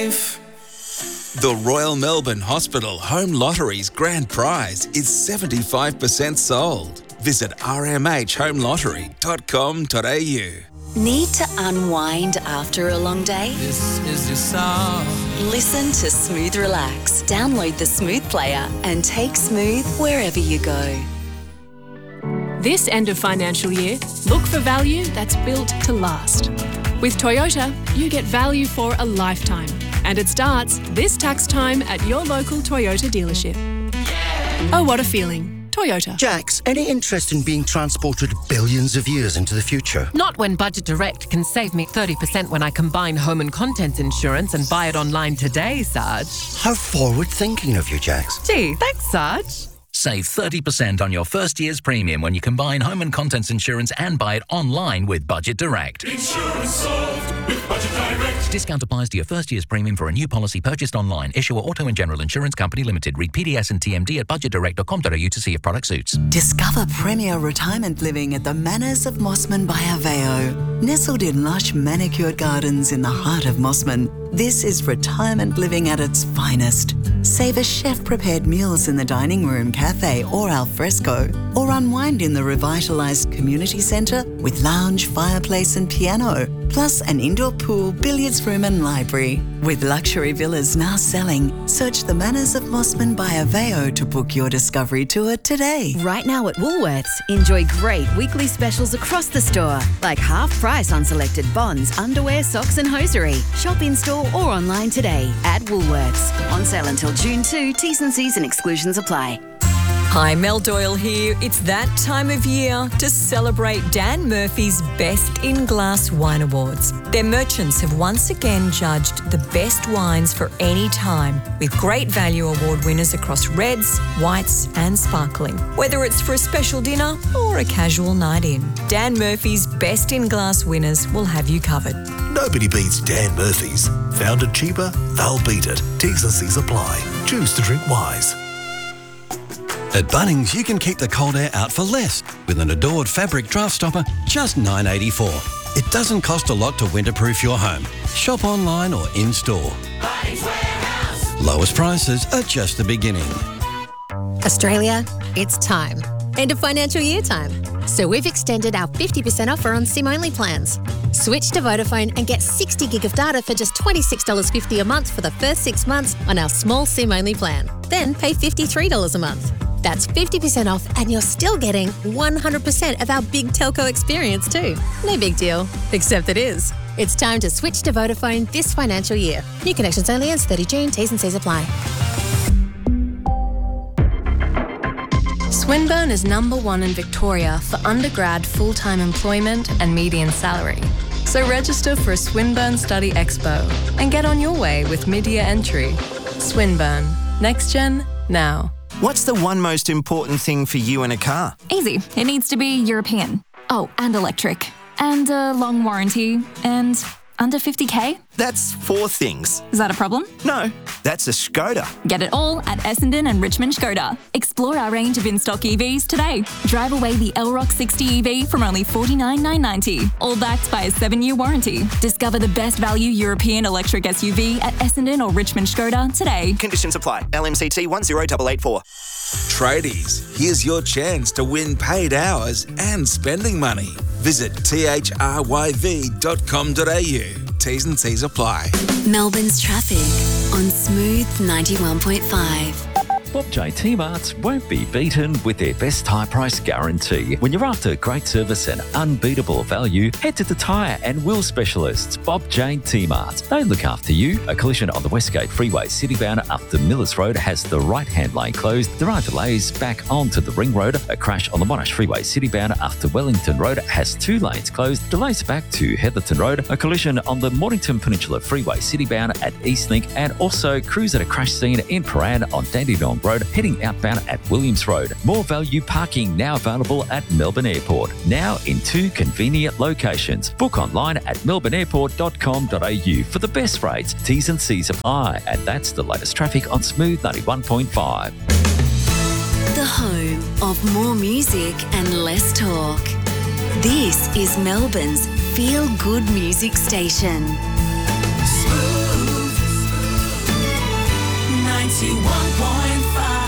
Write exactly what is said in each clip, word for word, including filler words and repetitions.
The Royal Melbourne Hospital Home Lottery's grand prize is seventy-five percent sold. Visit r m h home lottery dot com dot a u. Need to unwind after a long day? This is your song. Listen to Smooth Relax. Download the Smooth player and take Smooth wherever you go. This end of financial year, look for value that's built to last. With Toyota, you get value for a lifetime. And it starts this tax time at your local Toyota dealership. Oh, what a feeling. Toyota. Jax, any interest in being transported billions of years into the future? Not when Budget Direct can save me thirty percent when I combine home and contents insurance and buy it online today, Sarge. How forward-thinking of you, Jax. Gee, thanks, Sarge. Save thirty percent on your first year's premium when you combine home and contents insurance and buy it online with Budget Direct. Insurance solved with Budget Direct. Discount applies to your first year's premium for a new policy purchased online. Issuer Auto and General Insurance Company Limited. Read P D S and T M D at budget direct dot com dot a u to see if product suits. Discover premier retirement living at the Manors of Mossman by Aveo. Nestled in lush manicured gardens in the heart of Mossman, this is retirement living at its finest. Savor chef-prepared meals in the dining room, cafe or al fresco, or unwind in the revitalised community centre with lounge, fireplace and piano, plus an indoor pool, billiards room and library. With luxury villas now selling, search the Manors of Mossman by Aveo to book your discovery tour today. Right now at Woolworths, enjoy great weekly specials across the store, like half price on selected bonds, underwear, socks and hosiery. Shop in-store or online today at Woolworths. On sale until June second, T's and C's and exclusions apply. Hi, Mel Doyle here. It's that time of year to celebrate Dan Murphy's Best in Glass Wine Awards. Their merchants have once again judged the best wines for any time, with great value award winners across reds, whites and sparkling. Whether it's for a special dinner or a casual night in, Dan Murphy's Best in Glass winners will have you covered. Nobody beats Dan Murphy's. Found it cheaper? They'll beat it. T's and C's apply. Choose to drink wise. At Bunnings, you can keep the cold air out for less with an Adored fabric draft stopper, just nine dollars eighty-four. It doesn't cost a lot to winterproof your home. Shop online or in-store. Bunnings Warehouse. Lowest prices are just the beginning. Australia, it's time. End of financial year time. So we've extended our fifty percent offer on SIM-only plans. Switch to Vodafone and get sixty gig of data for just twenty-six dollars fifty a month for the first six months on our small SIM-only plan. Then pay fifty-three dollars a month. That's fifty percent off and you're still getting one hundred percent of our big telco experience too. No big deal, except it is. It's time to switch to Vodafone this financial year. New connections only ends thirtieth of June, T's and C's apply. Swinburne is number one in Victoria for undergrad full-time employment and median salary. So register for a Swinburne Study Expo and get on your way with mid-year entry. Swinburne. Next gen, now. What's the one most important thing for you in a car? Easy. It needs to be European. Oh, and electric. And a long warranty. And under fifty K? That's four things. Is that a problem? No, that's a Skoda. Get it all at Essendon and Richmond Skoda. Explore our range of in-stock E Vs today. Drive away the Elrock sixty E V from only forty-nine thousand nine hundred ninety, all backed by a seven-year warranty. Discover the best value European electric S U V at Essendon or Richmond Skoda today. Conditions apply. L M C T one zero eight eight four. Tradies, here's your chance to win paid hours and spending money. Visit t h r y v dot com dot a u. T's and C's apply. Melbourne's traffic on Smooth ninety-one point five. Bob J T-Marts won't be beaten with their best tyre price guarantee. When you're after great service and unbeatable value, head to the tyre and wheel specialists, Bob J T-Marts. They look after you. A collision on the Westgate Freeway citybound up the Millers Road has the right-hand lane closed. There are delays back onto the Ring Road. A crash on the Monash Freeway citybound after Wellington Road has two lanes closed. Delays back to Heatherton Road. A collision on the Mornington Peninsula Freeway citybound at Eastlink, and also crews at a crash scene in Paran on Dandenong Road, heading outbound at Williams Road. More value parking now available at Melbourne Airport, now in two convenient locations. Book online at melbourne airport dot com dot a u for the best rates. T's and C's apply, and that's the latest traffic on Smooth ninety-one point five. The home of more music and less talk. This is Melbourne's feel-good music station. Smooth. ninety-one point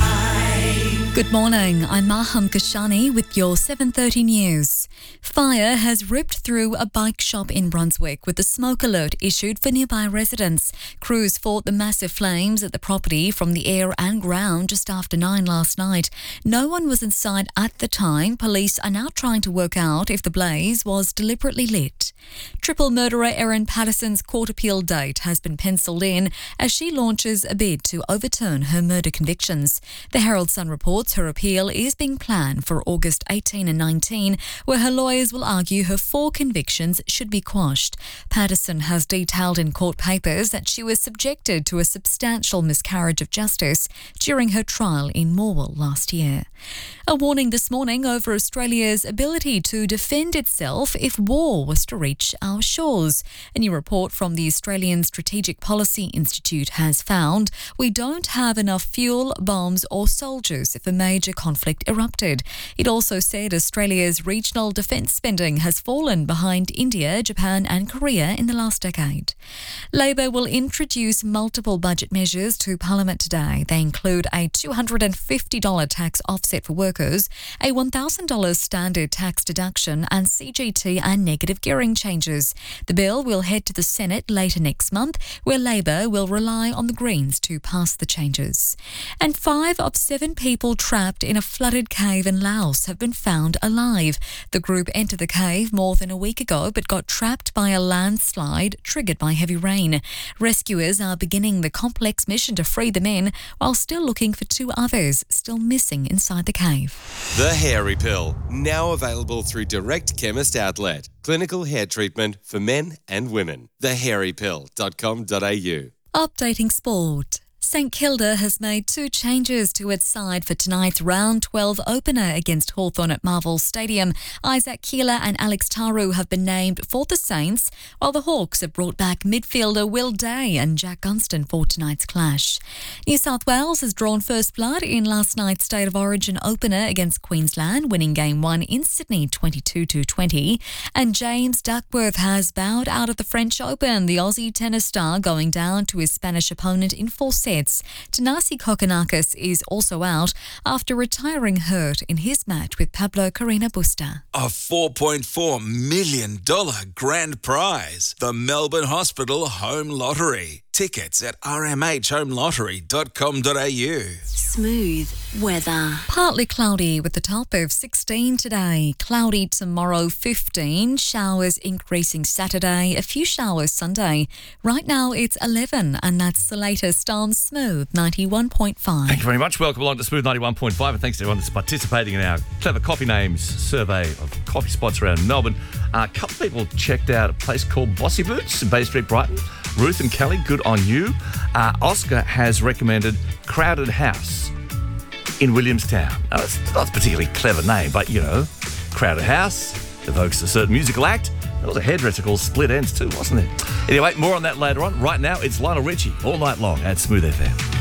five. Good morning, I'm Maham Kashani with your seven thirty news. Fire has ripped through a bike shop in Brunswick with a smoke alert issued for nearby residents. Crews fought the massive flames at the property from the air and ground just after nine last night. No one was inside at the time. Police are now trying to work out if the blaze was deliberately lit. Triple murderer Erin Patterson's court appeal date has been pencilled in as she launches a bid to overturn her murder convictions. The Herald Sun reports her appeal is being planned for August eighteen and nineteen, where her lawyers will argue her four convictions should be quashed. Patterson has detailed in court papers that she was subjected to a substantial miscarriage of justice during her trial in Morwell last year. A warning this morning over Australia's ability to defend itself if war was to reach our shores. A new report from the Australian Strategic Policy Institute has found we don't have enough fuel, bombs or soldiers if a major conflict erupted. It also said Australia's regional defence spending has fallen behind India, Japan and Korea in the last decade. Labor will introduce multiple budget measures to Parliament today. They include a two hundred fifty dollars tax offset for workers, a one thousand dollars standard tax deduction and C G T and negative gearing changes. The bill will head to the Senate later next month, where Labor will rely on the Greens to pass the changes. And five of seven people trapped in a flooded cave in Laos have been found alive. The group entered the cave more than a week ago but got trapped by a landslide triggered by heavy rain. Rescuers are beginning the complex mission to free the men while still looking for two others still missing inside the cave. The Hairy Pill, now available through Direct Chemist Outlet. Clinical hair treatment for men and women. the hairy pill dot com dot a u. Updating sport. St Kilda has made two changes to its side for tonight's round twelve opener against Hawthorn at Marvel Stadium. Isaac Keeler and Alex Taru have been named for the Saints, while the Hawks have brought back midfielder Will Day and Jack Gunston for tonight's clash. New South Wales has drawn first blood in last night's State of Origin opener against Queensland, winning game one in Sydney twenty-two to twenty. And James Duckworth has bowed out of the French Open, the Aussie tennis star going down to his Spanish opponent in four sets. Thanasi Kokkinakis is also out after retiring hurt in his match with Pablo Carreño Busta. A four point four million dollars grand prize. The Melbourne Hospital Home Lottery. Tickets at r m h home lottery dot com dot a u. Smooth weather. Partly cloudy with a top of sixteen today. Cloudy tomorrow, fifteen. Showers increasing Saturday. A few showers Sunday. Right now it's eleven, and that's the latest on Smooth ninety-one point five. Thank you very much. Welcome along to Smooth ninety-one point five, and thanks to everyone that's participating in our Clever Coffee Names survey of coffee spots around Melbourne. Uh, a couple of people checked out a place called Bossy Boots in Bay Street, Brighton. Ruth and Kelly, good on you. Uh, Oscar has recommended Crowded House in Williamstown. Now, that's not a particularly clever name, but, you know, Crowded House evokes a certain musical act. There was a hairdresser called Split Ends too, wasn't there? Anyway, more on that later on. Right now, it's Lionel Richie all night long at Smooth F M.